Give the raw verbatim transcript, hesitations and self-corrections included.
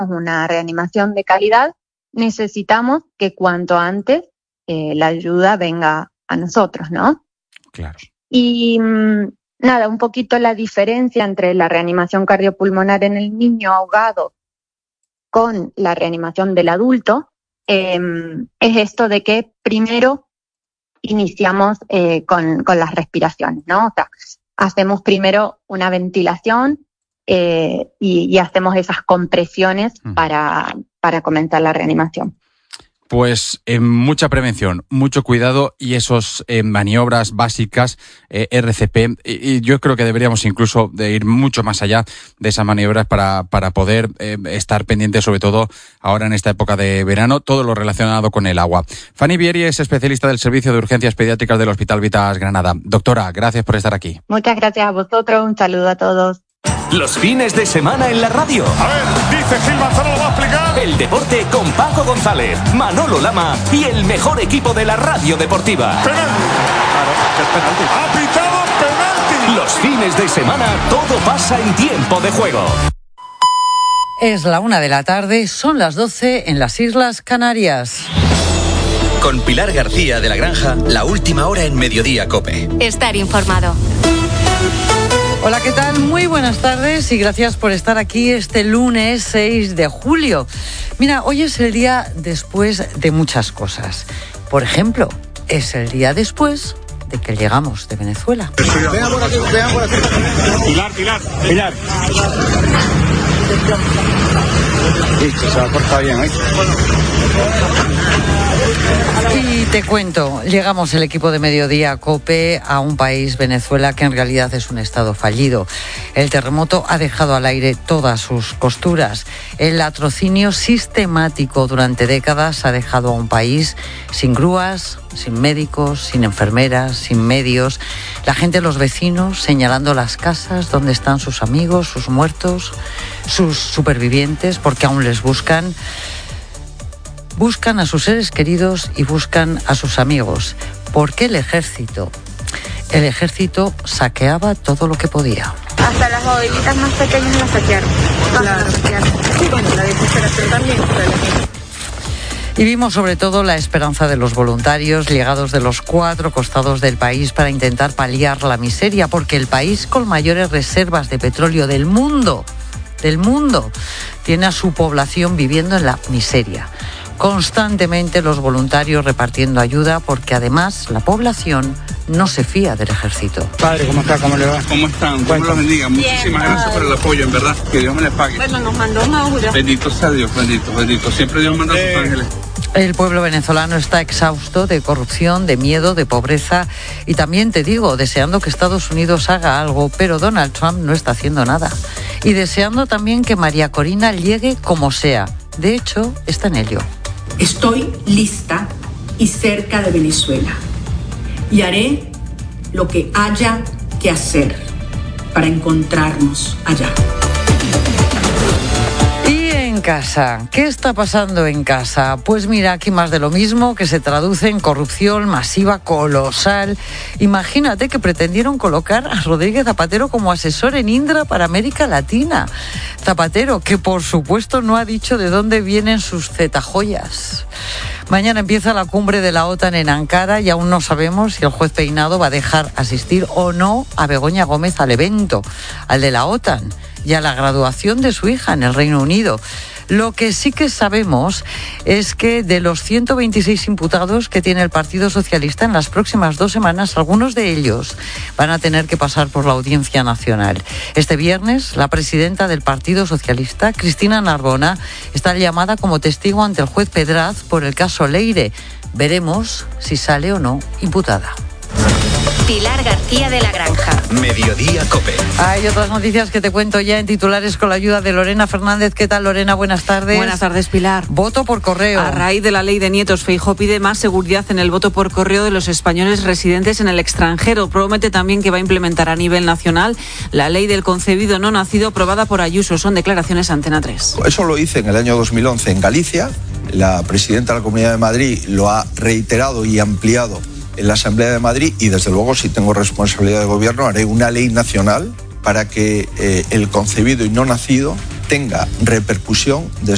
una reanimación de calidad, necesitamos que cuanto antes eh, la ayuda venga a nosotros, ¿no? Claro. Y mmm, nada, un poquito la diferencia entre la reanimación cardiopulmonar en el niño ahogado con la reanimación del adulto eh, es esto de que primero iniciamos eh, con, con las respiraciones, ¿no? O sea, hacemos primero una ventilación eh, y, y hacemos esas compresiones uh-huh. para, para comenzar la reanimación. Pues eh, mucha prevención, mucho cuidado y esos eh, maniobras básicas, eh, R C P, y, y yo creo que deberíamos incluso de ir mucho más allá de esas maniobras para, para poder eh, estar pendientes, sobre todo ahora en esta época de verano, todo lo relacionado con el agua. Fanny Vieri es especialista del Servicio de Urgencias Pediátricas del Hospital Vitas Granada. Doctora, gracias por estar aquí. Muchas gracias a vosotros, un saludo a todos. Los fines de semana en la radio. A ver, dice Gil Manzano, lo va a explicar. El deporte con Paco González, Manolo Lama y el mejor equipo de la radio deportiva. Penalti. Claro, es penalti. Ha pitado penalti. Los fines de semana todo pasa en tiempo de juego. Es la una de la tarde, son las doce en las Islas Canarias. Con Pilar García de la Granja, la última hora en Mediodía COPE. Estar informado. Hola, ¿qué tal? Muy buenas tardes y gracias por estar aquí este lunes seis de julio. Mira, hoy es el día después de muchas cosas. Por ejemplo, es el día después de que llegamos de Venezuela. Venga por aquí, venga por aquí. Pilar, Pilar, Pilar. Listo, se ha cortado bien, ¿eh? Y te cuento, llegamos el equipo de Mediodía COPE a un país, Venezuela, que en realidad es un estado fallido. El terremoto ha dejado al aire todas sus costuras. El latrocinio sistemático durante décadas ha dejado a un país sin grúas, sin médicos, sin enfermeras, sin medios. La gente, los vecinos, señalando las casas donde están sus amigos, sus muertos, sus supervivientes, porque aún les buscan. Buscan a sus seres queridos y buscan a sus amigos. ¿Por qué el ejército? El ejército saqueaba todo lo que podía. Hasta las bodeguitas más pequeñas las saquearon. Claro. Las saquearon. Sí, bueno, la desesperación también. Y vimos sobre todo la esperanza de los voluntarios llegados de los cuatro costados del país para intentar paliar la miseria, porque el país con mayores reservas de petróleo del mundo, del mundo, tiene a su población viviendo en la miseria. Constantemente los voluntarios repartiendo ayuda, porque además la población no se fía del ejército. Padre, ¿cómo está? ¿Cómo le va? ¿Cómo están? Dios me los bendiga. Muchísimas Bien, gracias padre. por el apoyo, en verdad. Que Dios me les pague. Bueno, nos mandó una ayuda. Bendito sea Dios, bendito, bendito. Siempre Dios manda eh. a sus ángeles. El pueblo venezolano está exhausto de corrupción, de miedo, de pobreza y también, te digo, deseando que Estados Unidos haga algo, pero Donald Trump no está haciendo nada. Y deseando también que María Corina llegue como sea. De hecho, está en ello. Estoy lista y cerca de Venezuela y haré lo que haya que hacer para encontrarnos allá. En casa. ¿Qué está pasando en casa? Pues mira, aquí más de lo mismo, que se traduce en corrupción masiva colosal. Imagínate que pretendieron colocar a Rodríguez Zapatero como asesor en Indra para América Latina. Zapatero, que por supuesto no ha dicho de dónde vienen sus zetajoyas. Mañana empieza la cumbre de la OTAN en Ankara y aún no sabemos si el juez Peinado va a dejar asistir o no a Begoña Gómez al evento, al de la OTAN, y a la graduación de su hija en el Reino Unido. Lo que sí que sabemos es que de los ciento veintiséis imputados que tiene el Partido Socialista, en las próximas dos semanas, algunos de ellos van a tener que pasar por la Audiencia Nacional. Este viernes, la presidenta del Partido Socialista, Cristina Narbona, está llamada como testigo ante el juez Pedraz por el caso Leire. Veremos si sale o no imputada. Pilar García de la Granja. Mediodía COPE. Hay otras noticias que te cuento ya en titulares con la ayuda de Lorena Fernández. ¿Qué tal, Lorena? Buenas tardes. Buenas tardes, Pilar. Voto por correo. A raíz de la ley de nietos, Feijóo pide más seguridad en el voto por correo de los españoles residentes en el extranjero. Promete también que va a implementar a nivel nacional la ley del concebido no nacido aprobada por Ayuso. Son declaraciones a Antena tres. Eso lo hice en el año dos mil once en Galicia. La presidenta de la Comunidad de Madrid lo ha reiterado y ampliado en la Asamblea de Madrid, y desde luego, si tengo responsabilidad de gobierno, haré una ley nacional para que eh, el concebido y no nacido tenga repercusión desde